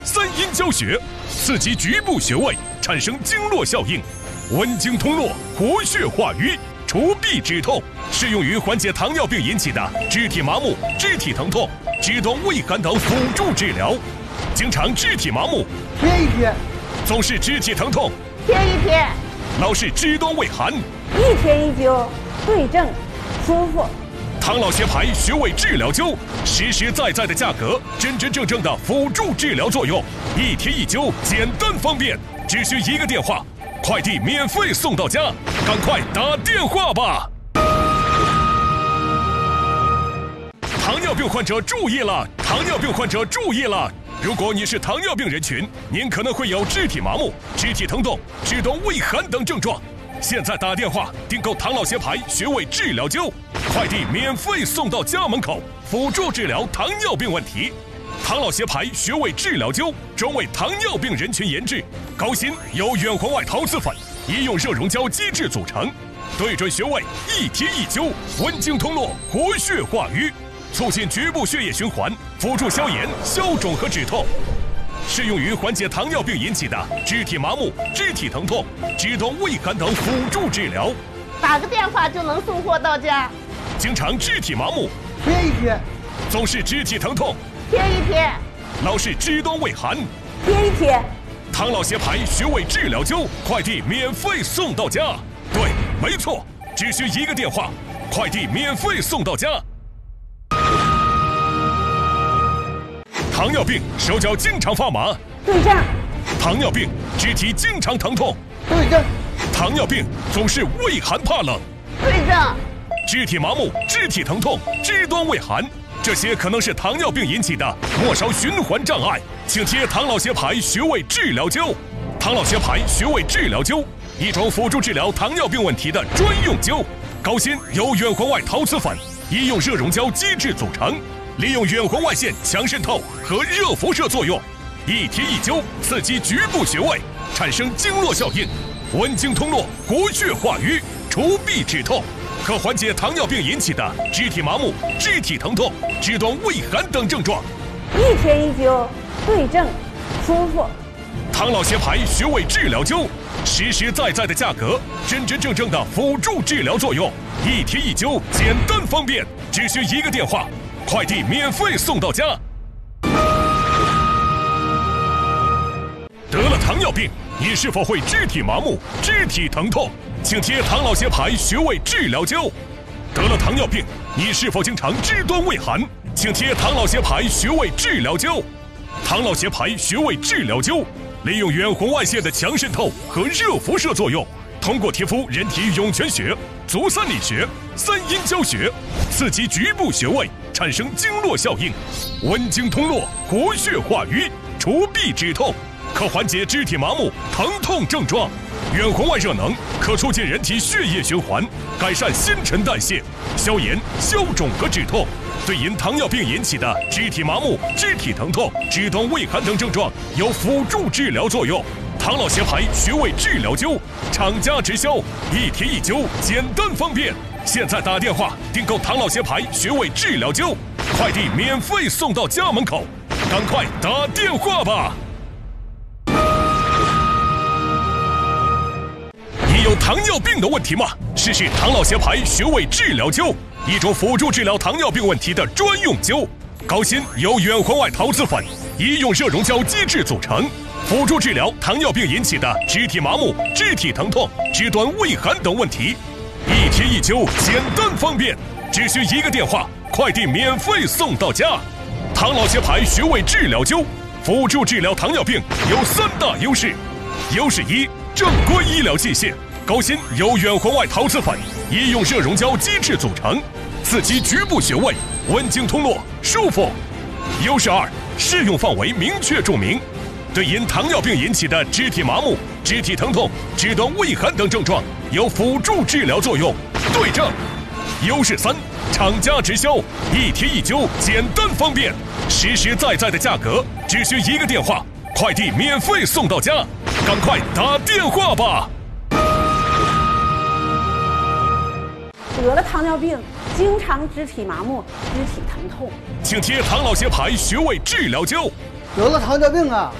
三阴交穴，刺激局部穴位，产生经络效应，温经通络，活血化瘀，除痹止痛，适用于缓解糖尿病引起的肢体麻木、肢体疼痛、肢端畏寒等辅助治疗。经常肢体麻木， 贴一贴； 总是肢体疼痛， 贴一贴； 老是肢端畏寒， 一贴一灸，对症，舒服。 唐老斜牌穴位治疗灸，实实在在的价格，真真正正的辅助治疗作用，一贴一灸，简单方便，只需一个电话，快递免费送到家，赶快打电话吧！糖尿病患者注意了！糖尿病患者注意了！如果你是糖尿病人群，您可能会有肢体麻木、肢体疼痛、肢端畏寒等症状。现在打电话订购唐老斜牌穴位治疗灸，快递免费送到家门口，辅助治疗糖尿病问题。唐老斜牌穴位治疗灸专为糖尿病人群研制，高芯由远红外陶瓷粉、医用热熔胶基质组成，对准穴位一贴一灸，温经通络，活血化瘀，促进局部血液循环，辅助消炎、消肿和止痛。适用于缓解糖尿病引起的肢体麻木、肢体疼痛、肢端畏寒等辅助治疗。 打个电话就能送货到家。 经常肢体麻木， 贴一贴； 总是肢体疼痛， 贴一贴； 老是肢端畏寒， 贴一贴。 唐老斜牌穴位治疗灸，快递免费送到家。对，没错，只需一个电话，快递免费送到家。糖尿病手脚经常发麻， 对症； 糖尿病肢体经常疼痛， 对症； 糖尿病总是畏寒怕冷， 对症； 肢体麻木、肢体疼痛、肢端畏寒，这些可能是糖尿病引起的末梢循环障碍，请贴唐老斜牌穴位治疗灸。唐老斜牌穴位治疗灸，一种辅助治疗糖尿病问题的专用灸，高芯由远红外陶瓷粉、医用热熔胶基质组成，利用远红外线强渗透和热辐射作用，一贴一灸，刺激局部穴位，产生经络效应，温经通络，活血化瘀，除痹止痛，可缓解糖尿病引起的肢体麻木、肢体疼痛、肢端畏寒等症状。 一贴一灸，对症，舒服。 唐老斜牌穴位治疗灸，实实在在的价格，真真正正的辅助治疗作用，一贴一灸，简单方便，只需一个电话，快递免费送到家。得了糖尿病，你是否会肢体麻木、肢体疼痛？请贴唐老斜牌穴位治疗灸。得了糖尿病，你是否经常肢端畏寒？请贴唐老斜牌穴位治疗灸。唐老斜牌穴位治疗灸，利用远红外线的强渗透和热辐射作用，通过贴敷人体涌泉穴、足三里穴、三阴交穴，刺激局部穴位，产生经络效应，温经通络，活血化瘀，除痹止痛，可缓解肢体麻木、疼痛症状。远红外热能可促进人体血液循环，改善新陈代谢，消炎、消肿和止痛。对因糖尿病引起的肢体麻木、肢体疼痛、肢端畏寒等症状有辅助治疗作用。唐老斜牌穴位治疗灸，厂家直销，一贴一灸，简单方便。现在打电话订购唐老斜牌穴位治疗灸，快递免费送到家门口，赶快打电话吧！你有糖尿病的问题吗？试试唐老斜牌穴位治疗灸，一种辅助治疗糖尿病问题的专用灸，高芯由远红外陶瓷粉、医用热熔胶基质组成，辅助治疗糖尿病引起的肢体麻木、肢体疼痛、肢端畏寒等问题，一贴一灸，简单方便，只需一个电话，快递免费送到家。唐老斜牌穴位治疗灸，辅助治疗糖尿病有3大优势。优势1，正规医疗器械，高芯由远红外陶瓷粉、医用热熔胶基质组成，刺激局部穴位，温经通络，舒服。优势2，适用范围明确注明，对因糖尿病引起的肢体麻木、肢体疼痛、肢端畏寒等症状有辅助治疗作用，对症。优势3，厂家直销，一贴一灸，简单方便，实实在在的价格，只需一个电话，快递免费送到家，赶快打电话吧！ 得了糖尿病，经常肢体麻木、肢体疼痛， 请贴唐老斜牌穴位治疗灸。 得了糖尿病啊，